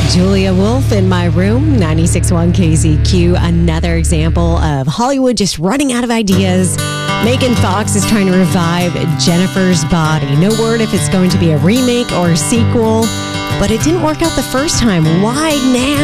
Julia Wolf in my room, 96.1 KZQ. Another example of Hollywood just running out of ideas. Megan Fox is trying to revive Jennifer's Body. No word if it's going to be a remake or a sequel, but it didn't work out the first time. Why now?